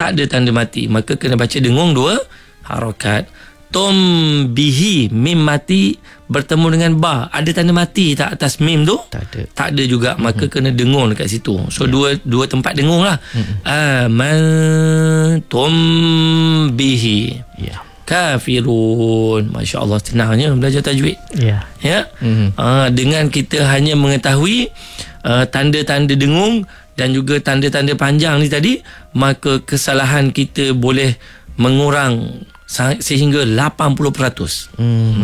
tak ada tanda mati, maka kena baca dengung 2 harakat. Tumbihi, mim mati bertemu dengan ba, ada tanda mati tak atas mim tu? Tak ada juga, maka kena dengung dekat situ. So dua tempat dengung lah. Amantum bihi kafirun. Masya Allah, senangnya belajar tajwid. Dengan kita hanya mengetahui tanda-tanda dengung dan juga tanda-tanda panjang ni tadi, maka kesalahan kita boleh mengurang sehingga 80%. 20%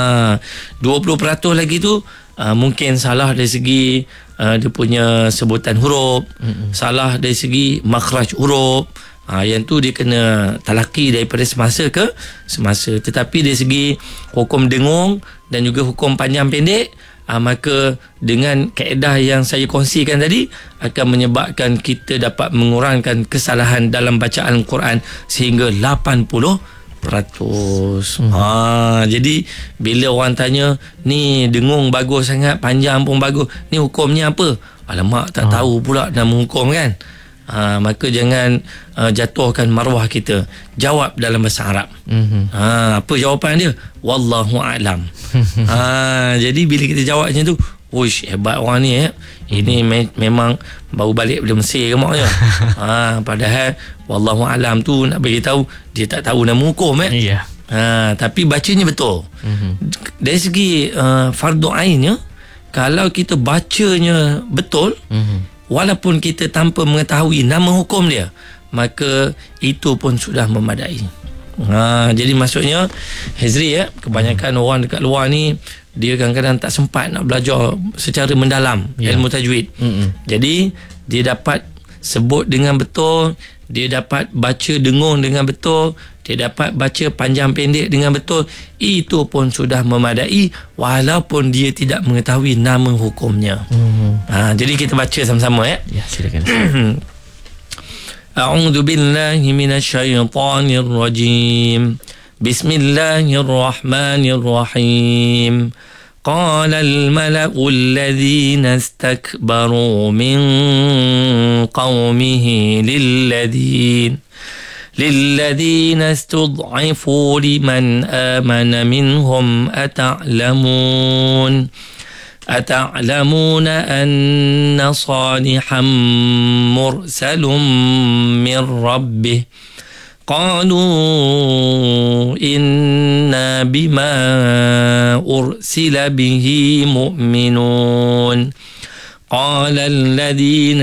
lagi tu mungkin salah dari segi dia punya sebutan huruf, salah dari segi makhraj huruf. Yang tu dia kena talaki daripada semasa ke semasa. Tetapi dari segi hukum dengung dan juga hukum panjang pendek, maka dengan kaedah yang saya kongsikan tadi akan menyebabkan kita dapat mengurangkan kesalahan dalam bacaan Quran sehingga 80%. Jadi bila orang tanya, ni dengung bagus sangat, panjang pun bagus, ni hukumnya apa? Alamak, tak tahu pula nama hukum kan. Maka jangan jatuhkan maruah kita. Jawab dalam bahasa Arab. Apa jawapan dia? Wallahu a'lam. Jadi bila kita jawab macam tu, uish, hebat orang ni ini memang baru balik dari Mesir ke maknya. Padahal wallahu alam tu nak bagi tahu dia tak tahu nama hukum tapi bacanya betul. Dari segi fardu ainnya, kalau kita bacanya betul, walaupun kita tanpa mengetahui nama hukum dia, maka itu pun sudah memadai. Jadi maksudnya Hezri, kebanyakan orang dekat luar ni dia kadang-kadang tak sempat nak belajar secara mendalam ilmu tajwid. Jadi dia dapat sebut dengan betul, dia dapat baca dengung dengan betul, dia dapat baca panjang pendek dengan betul, itu pun sudah memadai walaupun dia tidak mengetahui nama hukumnya. Jadi kita baca sama-sama silakan. A'udzu billahi minasyaitonir rajim. Bismillahirrahmanirrahim. قال الملأ الذين استكبروا من قومه للذين استضعفوا لمن آمن منهم أتعلمون أن صالحا مرسل من ربه قالوا إنا بما أرسل به مؤمنون قال الذين